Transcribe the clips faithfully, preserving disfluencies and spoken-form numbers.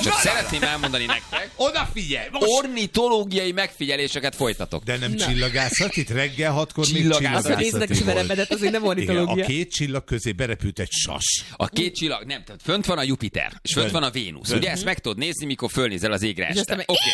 Csak szeretném elmondani nektek, odafigyelj! Most... ornitológiai megfigyeléseket folytatok. De nem csillagászat, itt reggel hatkor még Csillagászat. csillagászati Néznek is volt. verebedet, azért nem Igen, ornitológia. a két csillag közé berepült egy sas. A két csillag, nem, tehát fönt van a Jupiter, és fönt van a Vénusz. Ugye ezt meg tudod nézni, mikor fölnézel az égre este. aztán Oké.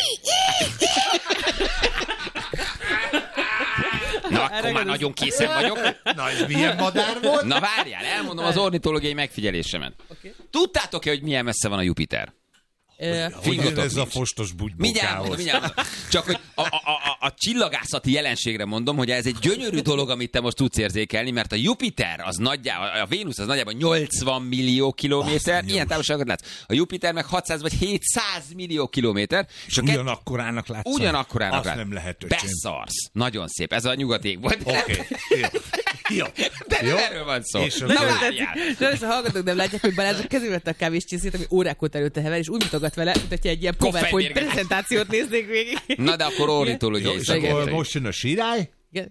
Na, akkor már nagyon készen vagyok. Na, ez milyen madár volt? Na várjál, elmondom az ornitológiai megfigyelésemet. Tudtátok-e, hogy milyen messze van a Jupiter? Ö, Hogy jön Fingotok ez a nincs. fostos Mindjárt bugybokához? mondom, mindjárt mondom. Csak hogy a, a, a, a csillagászati jelenségre mondom, hogy ez egy gyönyörű dolog, amit te most tudsz érzékelni, mert a Jupiter, az nagyjából, a Vénusz az nagyjából nyolcvan millió kilométer, Az ilyen távolságot látsz. A Jupiter meg hatszáz vagy hétszáz millió kilométer. És a kett- ugyanakkorának látszani? Ugyanakkorának Azt lát. nem lehet, öcsém. Beszarsz. Nagyon szép. Ez a nyugati ég volt. Oké, okay. jó. Jó. De nem Jó? erről van szó. És Na akkor- várjál. De ezt a hallgatók nem látják, hogy Balázs a kezébe vette a kávéscsészét, ami órák óta előtte hever, és úgy mutogat vele, mint hogyha egy ilyen PowerPoint Koffeinmérgezés. prezentációt néznék végig. Na de akkor Jó, ornitológiai és akkor szakértői. most jön a sirály? Igen.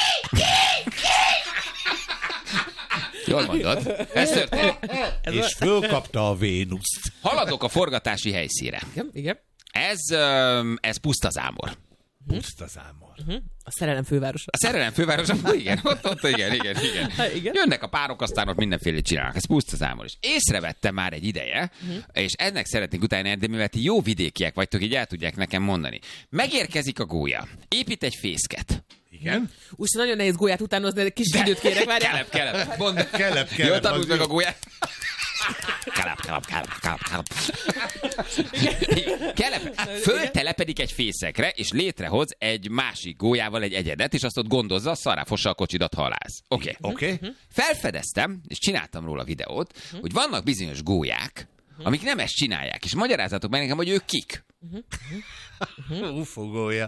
Jól mondod. Ez történt. És fölkapta a Vénuszt. Haladok a forgatási helyszínre. Igen, igen. Ez, öm, ez pusztazámor. Puszta zámor. A szerelem fővárosa. A szerelem fővárosa, igen, ott, ott, igen, igen, igen. Ha, igen. Jönnek a párok, aztán ott mindenféle csinálnak. Ez pusztazámor. És észrevettem már egy ideje, Mhm. és ennek szeretnék utána járni, de mivel ti jó vidékiek vagytok, így el tudják nekem mondani. Megérkezik a gólya, épít egy fészket. Igen? Úgy nagyon nehéz gólyát utánozni, de kis időt kérek, várjál. Kelep, kelep. Mondd. Kelep, Jól kelep. tanult az meg a jó. gólyát. Kelep, kelep, kelep, kelep, kelep. Kelep, föltelepedik egy fészekre, és létrehoz egy másik gólyával egy egyedet, és azt ott gondozza, szarrá fossa a kocsidat, halász. Oké. Okay. Oké. Okay. Felfedeztem, és csináltam róla videót, hogy vannak bizonyos gólyák, amik nem ezt csinálják, és magyarázzatok meg nekem, hogy ők kik. Ufogója.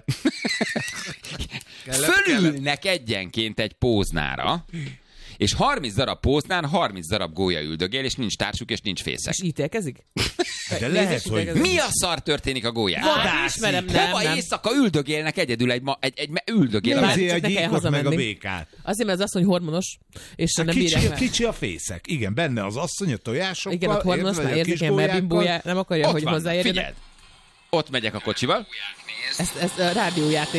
Fölülnek egyenként egy póznára, és harminc darab póznán harminc darab gólya üldögél, és nincs társuk, és nincs fészek. És ítélkezik? De lehet, hogy... ítélkezik. Mi a szar történik a gólyán? Vadászik. Ismerem, nem, Hova nem. éjszaka üldögélnek egyedül egy, ma, egy, egy, egy üldögél. Nem. a- Nézzél a Csak ne kell gyíkot meg a hazamenni. békát. Azért, mert az asszony hormonos, és Hát nem kicsi, bírják meg. kicsi a fészek. Igen, benne az asszony a tojásokkal. Igen, ott hormonos, érted, már a érzik, kis ilyen gólyákkal. melbimbója, nem akarja, Ott hogy van, hozzáérjenek. figyeld. Ott megyek a kocsival. Ez, ez a rádiójáték.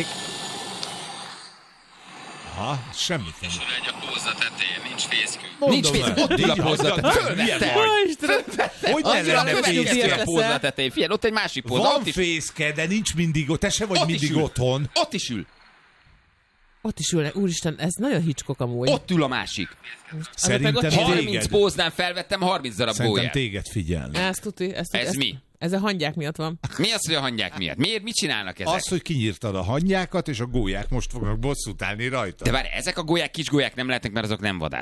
Aha, semmit nem. Egy a póza tetején, nincs fészkünk. Mondom Nincs fészkünk, el. ott ül a Így póza hagyjad tetején. meg, milyen Fölvette. vagy? Istenem, Hogy ne Annyira lenne következő fészke? a póza tetején. Figyelj, ott egy másik póza. Van Ott is, fészke, de nincs mindig ott. Te se vagy ott mindig is ül. otthon. Ott is ül. ott is ülnek. Úristen, ez nagyon Hitchcock amúgy. Ott ül a másik. Szerintem ott harminc téged. póznán felvettem harminc darab Szerintem gólyát. téged figyelni. Ezt tuti, ezt tuti, Ez ezt, mi? Ez a hangyák miatt van. Mi az, hogy a hangyák miatt? Miért? Mit csinálnak ezek? Az, hogy kinyírtad a hangyákat, és a gólyák most fognak bosszút állni rajta. De várj, ezek a gólyák, kis gólyák nem lehetnek, mert azok nem vadásznak.